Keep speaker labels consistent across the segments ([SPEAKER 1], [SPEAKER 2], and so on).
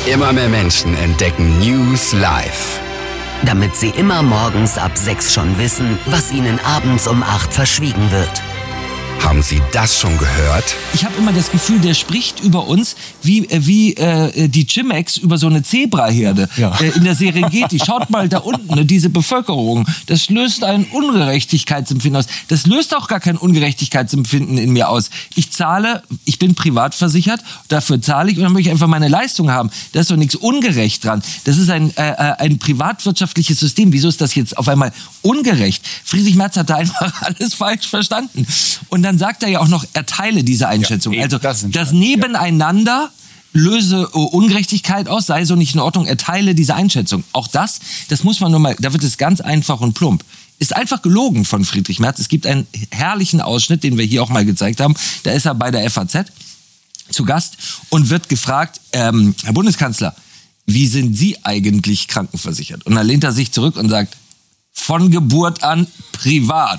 [SPEAKER 1] Immer mehr Menschen entdecken News live.
[SPEAKER 2] Damit sie immer morgens ab 6 schon wissen, was ihnen abends um 8 verschwiegen wird.
[SPEAKER 1] Haben Sie das schon gehört?
[SPEAKER 3] Ich habe immer das Gefühl, der spricht über uns wie die Chimex über so eine Zebraherde in der Serengeti. Schaut mal da unten, diese Bevölkerung. Das löst ein Ungerechtigkeitsempfinden aus. Das löst auch gar kein Ungerechtigkeitsempfinden in mir aus. Ich bin privat versichert, dafür zahle ich und dann möchte ich einfach meine Leistung haben. Da ist doch nichts ungerecht dran. Das ist ein privatwirtschaftliches System. Wieso ist das jetzt auf einmal ungerecht? Friedrich Merz hat da einfach alles falsch verstanden. Und dann sagt er ja auch noch, er teile diese Einschätzung. Also das Nebeneinander löse Ungerechtigkeit aus, sei so nicht in Ordnung, er teile diese Einschätzung. Auch das muss man nur mal, da wird es ganz einfach und plump. Ist einfach gelogen von Friedrich Merz. Es gibt einen herrlichen Ausschnitt, den wir hier auch mal gezeigt haben. Da ist er bei der FAZ zu Gast und wird gefragt, Herr Bundeskanzler, wie sind Sie eigentlich krankenversichert? Und dann lehnt er sich zurück und sagt, von Geburt an privat.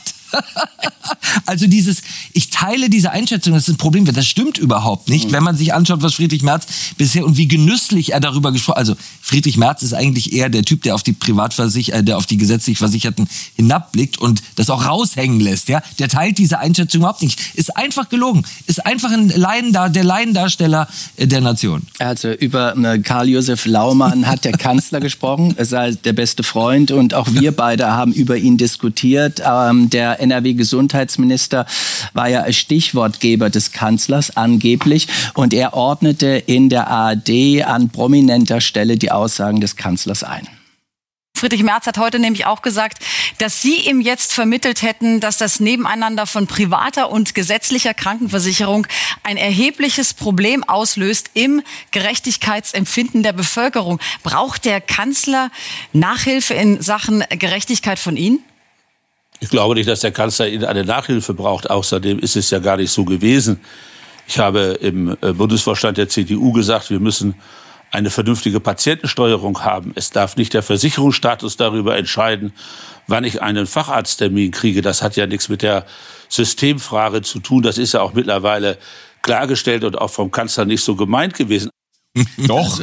[SPEAKER 3] Also ich teile diese Einschätzung, das ist ein Problem, das stimmt überhaupt nicht, wenn man sich anschaut, was Friedrich Merz bisher und wie genüsslich er darüber gesprochen hat. Also Friedrich Merz ist eigentlich eher der Typ, der auf die der auf die gesetzlich Versicherten hinabblickt und das auch raushängen lässt. Ja? Der teilt diese Einschätzung überhaupt nicht. Ist einfach gelogen. Ist einfach der Laiendarsteller der Nation.
[SPEAKER 4] Also über Karl-Josef Laumann hat der Kanzler gesprochen. Er sei der beste Freund und auch wir beide haben über ihn diskutiert. Der NRW-Gesundheitsminister war ja Stichwortgeber des Kanzlers angeblich und er ordnete in der ARD an prominenter Stelle die Aussagen des Kanzlers ein.
[SPEAKER 5] Friedrich Merz hat heute nämlich auch gesagt, dass Sie ihm jetzt vermittelt hätten, dass das Nebeneinander von privater und gesetzlicher Krankenversicherung ein erhebliches Problem auslöst im Gerechtigkeitsempfinden der Bevölkerung. Braucht der Kanzler Nachhilfe in Sachen Gerechtigkeit von Ihnen?
[SPEAKER 6] Ich glaube nicht, dass der Kanzler eine Nachhilfe braucht. Außerdem ist es ja gar nicht so gewesen. Ich habe im Bundesvorstand der CDU gesagt, wir müssen eine vernünftige Patientensteuerung haben. Es darf nicht der Versicherungsstatus darüber entscheiden, wann ich einen Facharzttermin kriege. Das hat ja nichts mit der Systemfrage zu tun. Das ist ja auch mittlerweile klargestellt und auch vom Kanzler nicht so gemeint gewesen.
[SPEAKER 4] Doch.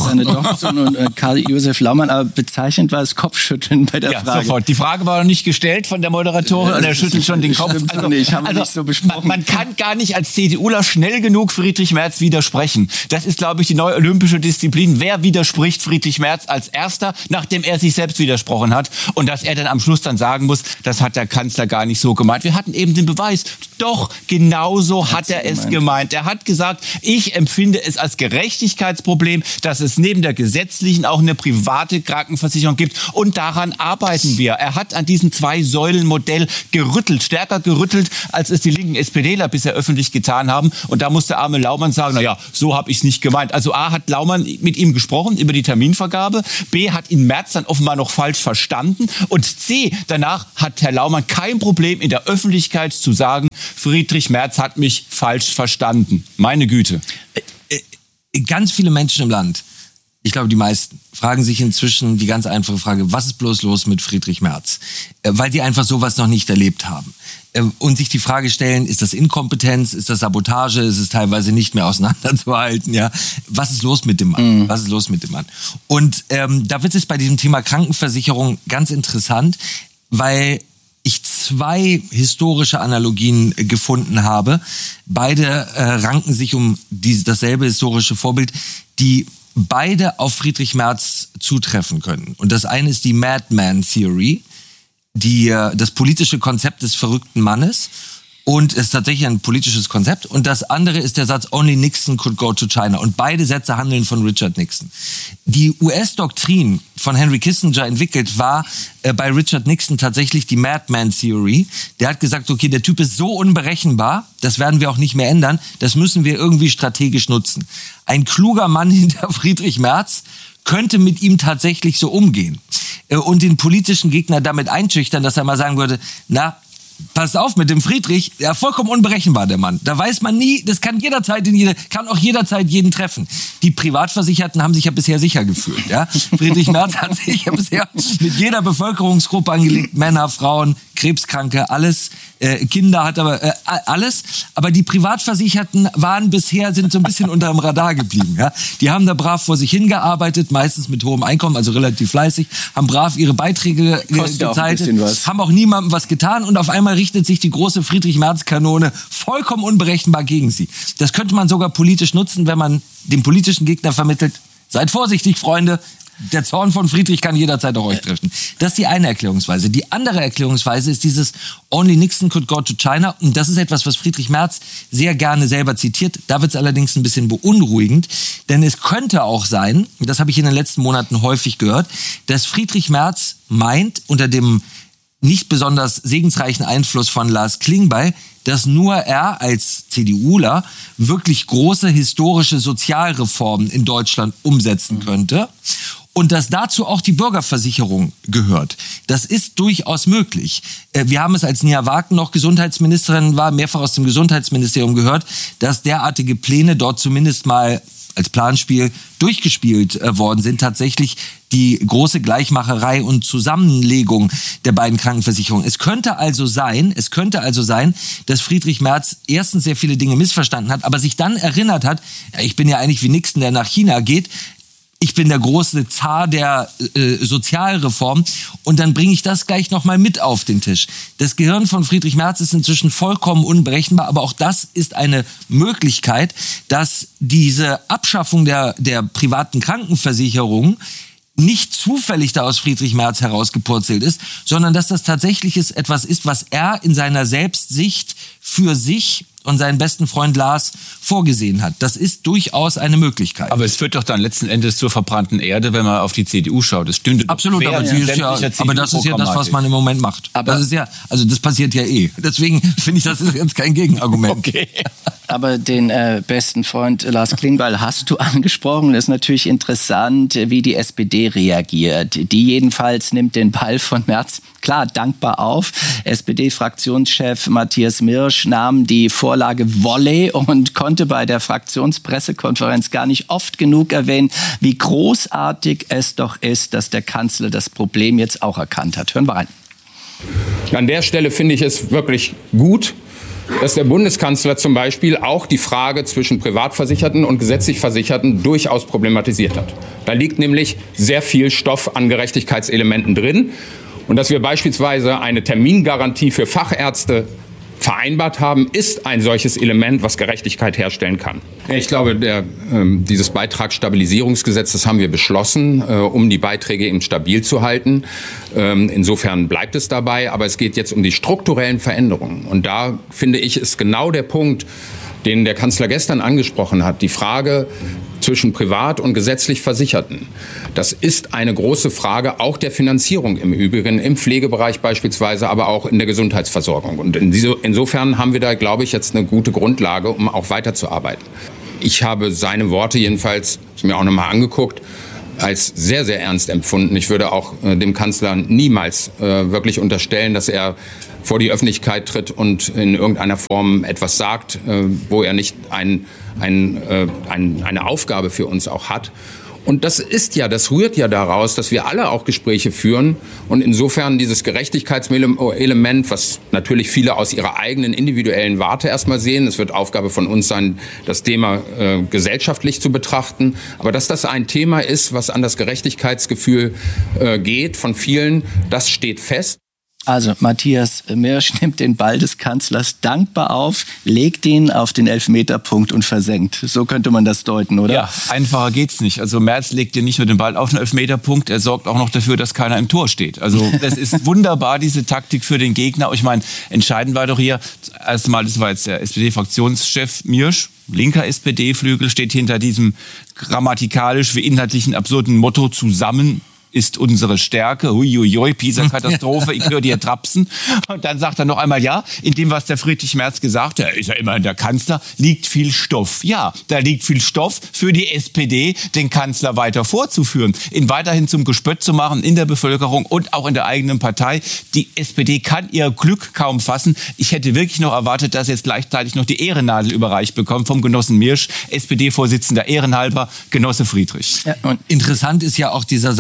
[SPEAKER 4] Karl-Josef Laumann, aber bezeichnend war das Kopfschütteln bei der Frage.
[SPEAKER 3] Sofort. Die Frage war noch nicht gestellt von der Moderatorin und er schüttelt schon den Kopf.
[SPEAKER 4] Nicht so besprochen.
[SPEAKER 3] Man kann gar nicht als CDUler schnell genug Friedrich Merz widersprechen. Das ist, glaube ich, die neue olympische Disziplin. Wer widerspricht Friedrich Merz als Erster, nachdem er sich selbst widersprochen hat? Und dass er dann am Schluss dann sagen muss, das hat der Kanzler gar nicht so gemeint. Wir hatten eben den Beweis. Doch, genauso hat er es gemeint. Er hat gesagt, ich empfinde es als Gerechtigkeitsproblem, dass es neben der gesetzlichen auch eine private Krankenversicherung gibt. Und daran arbeiten wir. Er hat an diesem Zwei-Säulen-Modell stärker gerüttelt, als es die linken SPDler bisher öffentlich getan haben. Und da muss der arme Laumann sagen, so habe ich es nicht gemeint. Also A, hat Laumann mit ihm gesprochen über die Terminvergabe. B, hat ihn Merz dann offenbar noch falsch verstanden. Und C, danach hat Herr Laumann kein Problem in der Öffentlichkeit zu sagen, Friedrich Merz hat mich falsch verstanden. Meine Güte. Ganz viele Menschen im Land, ich glaube die meisten, fragen sich inzwischen die ganz einfache Frage, was ist bloß los mit Friedrich Merz? Weil die einfach sowas noch nicht erlebt haben. Und sich die Frage stellen, ist das Inkompetenz, ist das Sabotage, ist es teilweise nicht mehr auseinanderzuhalten? Ja? Was ist los mit dem Mann? Was ist los mit dem Mann? Und da wird es bei diesem Thema Krankenversicherung ganz interessant, weil ich 2 historische Analogien gefunden habe. Beide ranken sich um dasselbe historische Vorbild, die beide auf Friedrich Merz zutreffen können. Und das eine ist die Madman Theory, das politische Konzept des verrückten Mannes. Und ist tatsächlich ein politisches Konzept. Und das andere ist der Satz, only Nixon could go to China. Und beide Sätze handeln von Richard Nixon. Die US-Doktrin von Henry Kissinger entwickelt war bei Richard Nixon tatsächlich die Madman Theory. Der hat gesagt, okay, der Typ ist so unberechenbar, das werden wir auch nicht mehr ändern, das müssen wir irgendwie strategisch nutzen. Ein kluger Mann hinter Friedrich Merz könnte mit ihm tatsächlich so umgehen. Und den politischen Gegner damit einschüchtern, dass er mal sagen würde, passt auf mit dem Friedrich, ja, vollkommen unberechenbar, der Mann. Da weiß man nie, das kann kann auch jederzeit jeden treffen. Die Privatversicherten haben sich ja bisher sicher gefühlt, ja. Friedrich Merz hat sich ja bisher mit jeder Bevölkerungsgruppe angelegt, Männer, Frauen,
[SPEAKER 7] Krebskranke, alles, Kinder hat aber alles. Aber die Privatversicherten sind so ein bisschen unter dem Radar geblieben. Ja? Die haben da brav vor sich hingearbeitet, meistens mit hohem Einkommen, also relativ fleißig, haben brav ihre Beiträge gezahlt, haben auch niemandem was getan und auf einmal richtet sich die große Friedrich-Merz-Kanone vollkommen unberechenbar gegen sie. Das könnte man sogar politisch nutzen, wenn man dem politischen Gegner vermittelt, seid vorsichtig, Freunde, der Zorn von Friedrich kann jederzeit auch euch treffen. Das ist die eine Erklärungsweise. Die andere Erklärungsweise ist dieses Only Nixon could go to China. Und das ist etwas, was Friedrich Merz sehr gerne selber zitiert. Da wird es allerdings ein bisschen beunruhigend. Denn es könnte auch sein, das habe ich in den letzten Monaten häufig gehört, dass Friedrich Merz meint, unter dem nicht besonders segensreichen Einfluss von Lars Klingbeil, dass nur er als CDUler wirklich große historische Sozialreformen in Deutschland umsetzen könnte. Und dass dazu auch die Bürgerversicherung gehört. Das ist durchaus möglich. Wir haben es, als Nia Wagen noch Gesundheitsministerin war, mehrfach aus dem Gesundheitsministerium gehört, dass derartige Pläne dort zumindest mal als Planspiel durchgespielt worden sind. Tatsächlich die große Gleichmacherei und Zusammenlegung der beiden Krankenversicherungen. Es könnte also sein, dass Friedrich Merz erstens sehr viele Dinge missverstanden hat, aber sich dann erinnert hat, ja, ich bin ja eigentlich wie Nixon, der nach China geht. Ich bin der große Zar der Sozialreform und dann bringe ich das gleich nochmal mit auf den Tisch. Das Gehirn von Friedrich Merz ist inzwischen vollkommen unberechenbar, aber auch das ist eine Möglichkeit, dass diese Abschaffung der privaten Krankenversicherung nicht zufällig da aus Friedrich Merz herausgepurzelt ist, sondern dass das tatsächlich etwas ist, was er in seiner Selbstsicht für sich und seinen besten Freund Lars vorgesehen hat. Das ist durchaus eine Möglichkeit.
[SPEAKER 3] Aber es führt doch dann letzten Endes zur verbrannten Erde, wenn man auf die CDU schaut. Das stimmt.
[SPEAKER 7] Absolut, aber das ist ja das, was man im Moment macht. Aber das ist ja, also das passiert ja eh. Deswegen finde ich, das ist jetzt kein Gegenargument.
[SPEAKER 3] Okay.
[SPEAKER 4] Aber den besten Freund Lars Klingbeil hast du angesprochen. Das ist natürlich interessant, wie die SPD reagiert. Die jedenfalls nimmt den Ball von Merz klar dankbar auf. SPD-Fraktionschef Matthias Mirsch nahm die Vorlage Volley und konnte bei der Fraktionspressekonferenz gar nicht oft genug erwähnen, wie großartig es doch ist, dass der Kanzler das Problem jetzt auch erkannt hat. Hören wir rein.
[SPEAKER 8] An der Stelle finde ich es wirklich gut, dass der Bundeskanzler zum Beispiel auch die Frage zwischen Privatversicherten und gesetzlich Versicherten durchaus problematisiert hat. Da liegt nämlich sehr viel Stoff an Gerechtigkeitselementen drin. Und dass wir beispielsweise eine Termingarantie für Fachärzte vereinbart haben, ist ein solches Element, was Gerechtigkeit herstellen kann. Ich glaube, dieses Beitragsstabilisierungsgesetz, das haben wir beschlossen, um die Beiträge eben stabil zu halten. Insofern bleibt es dabei, aber es geht jetzt um die strukturellen Veränderungen. Und da, finde ich, ist genau der Punkt, den der Kanzler gestern angesprochen hat, die Frage zwischen privat und gesetzlich Versicherten. Das ist eine große Frage auch der Finanzierung im Übrigen, im Pflegebereich beispielsweise, aber auch in der Gesundheitsversorgung. Und insofern haben wir da, glaube ich, jetzt eine gute Grundlage, um auch weiterzuarbeiten. Ich habe seine Worte jedenfalls, mir auch nochmal angeguckt, als sehr, sehr ernst empfunden. Ich würde auch dem Kanzler niemals wirklich unterstellen, dass er vor die Öffentlichkeit tritt und in irgendeiner Form etwas sagt, wo er nicht eine Aufgabe für uns auch hat. Und das rührt ja daraus, dass wir alle auch Gespräche führen und insofern dieses Gerechtigkeitselement, was natürlich viele aus ihrer eigenen individuellen Warte erstmal sehen, es wird Aufgabe von uns sein, das Thema gesellschaftlich zu betrachten, aber dass das ein Thema ist, was an das Gerechtigkeitsgefühl geht von vielen, das steht fest.
[SPEAKER 4] Also Matthias Mirsch nimmt den Ball des Kanzlers dankbar auf, legt ihn auf den Elfmeterpunkt und versenkt. So könnte man das deuten, oder?
[SPEAKER 3] Ja, einfacher geht's nicht. Also Merz legt dir nicht nur den Ball auf den Elfmeterpunkt, er sorgt auch noch dafür, dass keiner im Tor steht. Also das ist wunderbar, diese Taktik für den Gegner. Ich meine, entscheidend war doch hier, erstmal, das war jetzt der SPD-Fraktionschef Mirsch, linker SPD-Flügel, steht hinter diesem grammatikalisch wie inhaltlichen absurden Motto zusammen ist unsere Stärke, huiuiui, Pisa-Katastrophe, ich höre dir trapsen. Und dann sagt er noch einmal, ja, in dem, was der Friedrich Merz gesagt hat, er ist ja immerhin der Kanzler, liegt viel Stoff. Ja, da liegt viel Stoff für die SPD, den Kanzler weiter vorzuführen, ihn weiterhin zum Gespött zu machen in der Bevölkerung und auch in der eigenen Partei. Die SPD kann ihr Glück kaum fassen. Ich hätte wirklich noch erwartet, dass jetzt gleichzeitig noch die Ehrennadel überreicht bekommt vom Genossen Mirsch, SPD-Vorsitzender ehrenhalber, Genosse Friedrich.
[SPEAKER 7] Ja, und interessant ist ja auch dieser Satz,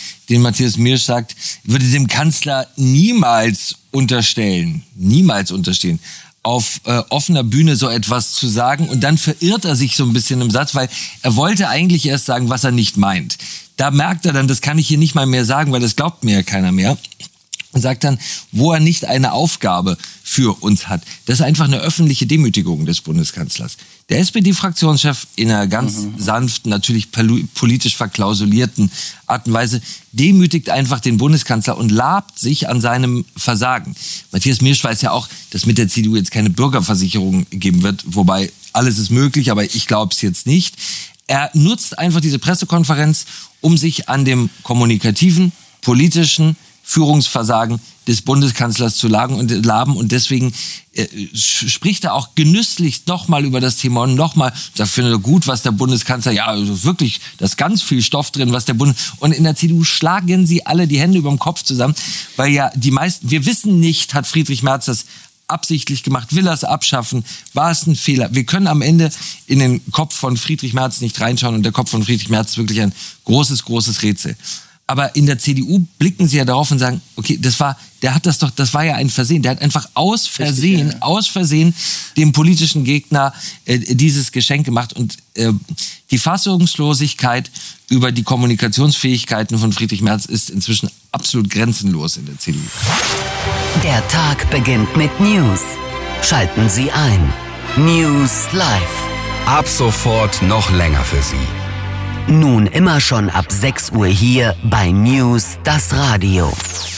[SPEAKER 7] den Matthias Mirsch sagt, würde dem Kanzler niemals unterstehen, auf offener Bühne so etwas zu sagen. Und dann verirrt er sich so ein bisschen im Satz, weil er wollte eigentlich erst sagen, was er nicht meint. Da merkt er dann, das kann ich hier nicht mal mehr sagen, weil das glaubt mir ja keiner mehr. Und sagt dann, wo er nicht eine Aufgabe für uns hat. Das ist einfach eine öffentliche Demütigung des Bundeskanzlers. Der SPD-Fraktionschef in einer ganz sanften, natürlich politisch verklausulierten Art und Weise demütigt einfach den Bundeskanzler und labt sich an seinem Versagen. Matthias Mirsch weiß ja auch, dass mit der CDU jetzt keine Bürgerversicherung geben wird, wobei alles ist möglich, aber ich glaube es jetzt nicht. Er nutzt einfach diese Pressekonferenz, um sich an dem kommunikativen, politischen Führungsversagen des Bundeskanzlers zu laben und deswegen spricht er auch genüsslich nochmal über das Thema und nochmal, da findet er gut, was der Bundeskanzler, ja, wirklich, da ist ganz viel Stoff drin, was der und in der CDU schlagen sie alle die Hände über dem Kopf zusammen, weil ja die meisten, wir wissen nicht, hat Friedrich Merz das absichtlich gemacht, will er es abschaffen, war es ein Fehler? Wir können am Ende in den Kopf von Friedrich Merz nicht reinschauen und der Kopf von Friedrich Merz ist wirklich ein großes, großes Rätsel. Aber in der CDU blicken sie ja darauf und sagen, okay, das war ja ein Versehen. Der hat einfach aus Versehen dem politischen Gegner dieses Geschenk gemacht. Und die Fassungslosigkeit über die Kommunikationsfähigkeiten von Friedrich Merz ist inzwischen absolut grenzenlos in der CDU.
[SPEAKER 2] Der Tag beginnt mit News. Schalten Sie ein. News Live.
[SPEAKER 1] Ab sofort noch länger für Sie.
[SPEAKER 2] Nun immer schon ab 6 Uhr hier bei News, das Radio.